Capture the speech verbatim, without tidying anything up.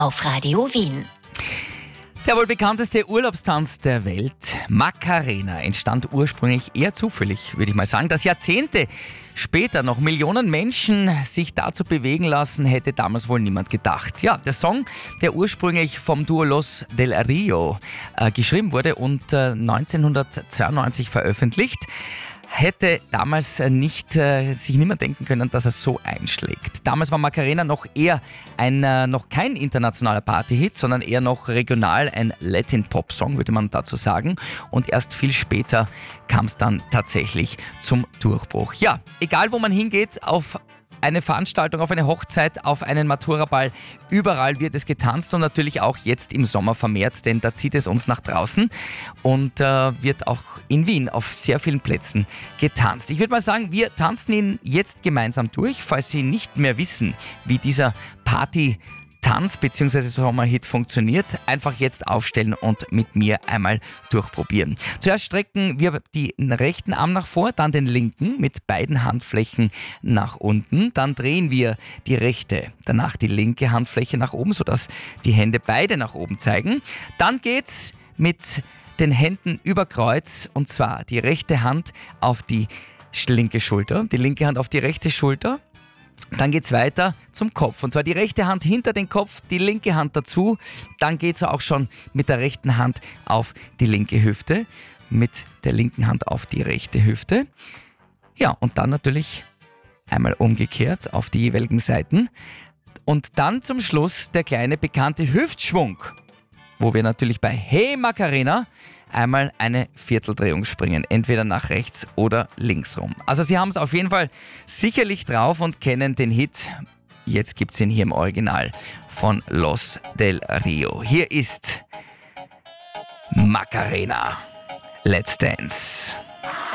auf Radio Wien. Der wohl bekannteste Urlaubstanz der Welt, Macarena, entstand ursprünglich eher zufällig, würde ich mal sagen. Dass Jahrzehnte später noch Millionen Menschen sich dazu bewegen lassen, hätte damals wohl niemand gedacht. Ja, der Song, der ursprünglich vom Duo Los del Rio äh, geschrieben wurde und äh, neunzehnhundertzweiundneunzig veröffentlicht, hätte damals nicht, äh, sich niemand denken können, dass er so einschlägt. Damals war Macarena noch eher ein, äh, noch kein internationaler Partyhit, sondern eher noch regional ein Latin-Pop-Song, würde man dazu sagen. Und erst viel später kam es dann tatsächlich zum Durchbruch. Ja, egal wo man hingeht, auf eine Veranstaltung, auf eine Hochzeit, auf einen Maturaball, überall wird es getanzt und natürlich auch jetzt im Sommer vermehrt, denn da zieht es uns nach draußen und äh, wird auch in Wien auf sehr vielen Plätzen getanzt. Ich würde mal sagen, wir tanzen ihn jetzt gemeinsam durch. Falls Sie nicht mehr wissen, wie dieser Party Tanz bzw. Sommerhit funktioniert, einfach jetzt aufstellen und mit mir einmal durchprobieren. Zuerst strecken wir den rechten Arm nach vor, dann den linken mit beiden Handflächen nach unten. Dann drehen wir die rechte, danach die linke Handfläche nach oben, sodass die Hände beide nach oben zeigen. Dann geht's mit den Händen über Kreuz und zwar die rechte Hand auf die linke Schulter, die linke Hand auf die rechte Schulter. Dann geht es weiter zum Kopf und zwar die rechte Hand hinter den Kopf, die linke Hand dazu. Dann geht es auch schon mit der rechten Hand auf die linke Hüfte, mit der linken Hand auf die rechte Hüfte. Ja, und dann natürlich einmal umgekehrt auf die jeweiligen Seiten. Und dann zum Schluss der kleine bekannte Hüftschwung, wo wir natürlich bei Hey Macarena einmal eine Vierteldrehung springen, entweder nach rechts oder links rum. Also Sie haben es auf jeden Fall sicherlich drauf und kennen den Hit. Jetzt gibt es ihn hier im Original von Los del Rio. Hier ist Macarena. Let's Dance.